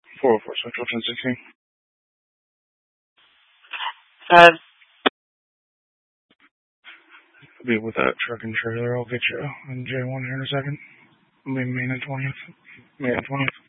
404 Central 1016. I'll be with that truck and trailer. I'll get you on J1 here in a second. I'll be May the 20th. May the 20th.